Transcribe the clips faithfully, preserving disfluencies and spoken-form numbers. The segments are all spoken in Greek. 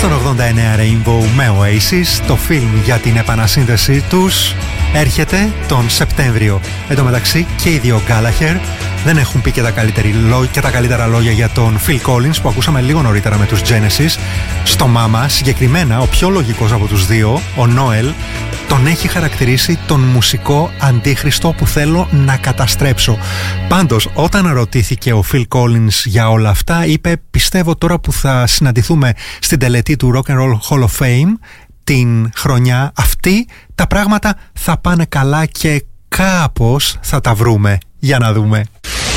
Στον ογδόντα εννέα Rainbow με Oasis, το φιλμ για την επανασύνδεσή τους έρχεται τον Σεπτέμβριο. Εν τω μεταξύ και οι δύο Gallagher δεν έχουν πει και τα, και τα καλύτερα λόγια για τον Phil Collins που ακούσαμε λίγο νωρίτερα με τους Genesis. Στο Mama, συγκεκριμένα ο πιο λογικός από τους δύο, ο Noel, τον έχει χαρακτηρίσει τον μουσικό αντίχριστο που θέλω να καταστρέψω. Πάντως, όταν ρωτήθηκε ο Phil Collins για όλα αυτά, είπε: πιστεύω τώρα που θα συναντηθούμε στην τελετή του Rock and Roll Hall of Fame την χρονιά αυτή, τα πράγματα θα πάνε καλά και κάπως θα τα βρούμε. Για να δούμε.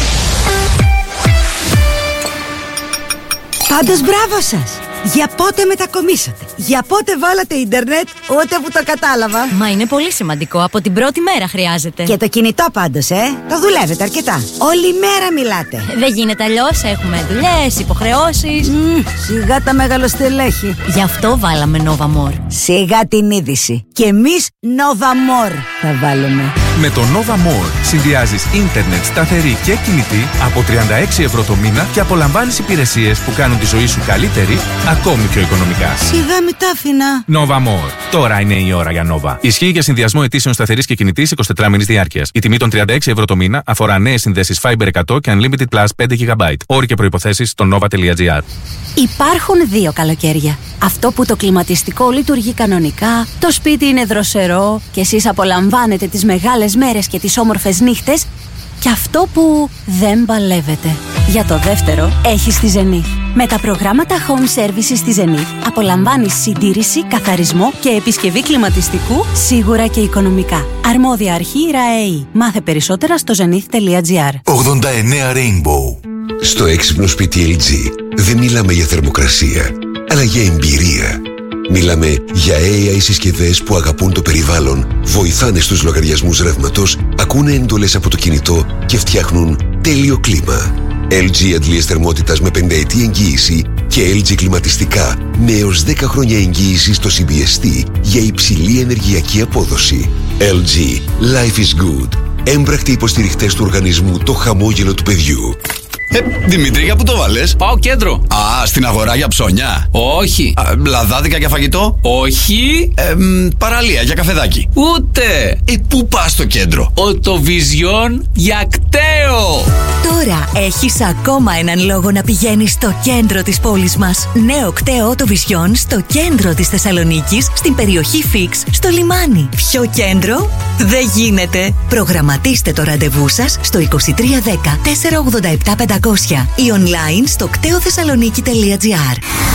Πάντως μπράβο σας! Για πότε μετακομίσατε? Για πότε βάλατε ίντερνετ? Ούτε που το κατάλαβα. Μα είναι πολύ σημαντικό, από την πρώτη μέρα χρειάζεται. Και το κινητό πάντως, ε, το δουλεύετε αρκετά. Όλη μέρα μιλάτε. Δεν γίνεται αλλιώς, έχουμε δουλειές, υποχρεώσεις. Mm, σιγά τα μεγαλοστελέχη. Γι' αυτό βάλαμε Nova More. Σιγά την είδηση. Και εμείς Nova More θα βάλουμε. Με το Nova More συνδυάζεις ίντερνετ σταθερή και κινητή από τριάντα έξι ευρώ το μήνα και απολαμβάνεις υπηρεσίες που κάνουν τη ζωή σου καλύτερη, ακόμη πιο οικονομικά. Σιγά μη τα άφηνα. Nova More. Τώρα είναι η ώρα για Nova. Ισχύει για συνδυασμό αιτήσεων σταθερής και κινητής εικοσιτετράμινης διάρκειας. Η τιμή των τριάντα έξι ευρώ το μήνα αφορά νέες συνδέσεις Fiber εκατό και Unlimited Plus πέντε γιγαμπάιτ. Όροι και προϋποθέσεις στο nova τελεία gr. Υπάρχουν δύο καλοκαίρια. Αυτό που το κλιματιστικό λειτουργεί κανονικά, το σπίτι είναι δροσερό και εσείς απολαμβάνετε τις μεγάλες μέρες και τις όμορφες νύχτες, και αυτό που δεν παλεύετε. Για το δεύτερο έχεις τη Zenith. Με τα προγράμματα Home Services στη Zenith απολαμβάνεις συντήρηση, καθαρισμό και επισκευή κλιματιστικού σίγουρα και οικονομικά. Αρμόδια αρχή ΡΑΕΗ. Μάθε περισσότερα στο zenith τελεία gr. ογδόντα εννέα Rainbow. Στο έξυπνο σπίτι ελ τζι δεν μιλάμε για θερμοκρασία, αλλά για εμπειρία. Μιλάμε για έι άι συσκευές που αγαπούν το περιβάλλον, βοηθάνε στους λογαριασμούς ρεύματος, ακούνε εντολές από το κινητό και φτιάχνουν τέλειο κλίμα. ελ τζι αντλίες θερμότητας με πενταετή εγγύηση και ελ τζι κλιματιστικά με έως δέκα χρόνια εγγύηση στο σι μπι ες τι για υψηλή ενεργειακή απόδοση. ελ τζι. Life is good. Έμπρακτοι υποστηριχτές του οργανισμού Το Χαμόγελο του Παιδιού. Ε, Δημήτρη, για πού το βάλες? Πάω κέντρο. Α, στην αγορά για ψώνια. Όχι. Α, λαδάδικα για φαγητό. Όχι. Ε, μ, παραλία για καφεδάκι. Ούτε. Ε, πού πας στο κέντρο? Οτοβιζιόν για κταίο. Τώρα έχεις ακόμα έναν λόγο να πηγαίνεις στο κέντρο της πόλης μας. Νέο κταίο Οτοβιζιόν στο κέντρο της Θεσσαλονίκης, στην περιοχή Φίξ, στο λιμάνι. Πιο κέντρο δεν γίνεται. Προγραμματίστε το ραντεβού σας στο είκοσι τρία δέκα τετρακόσια ογδόντα επτά πεντακόσια ή online στο κτέο θεσσαλονίκη τελεία gr.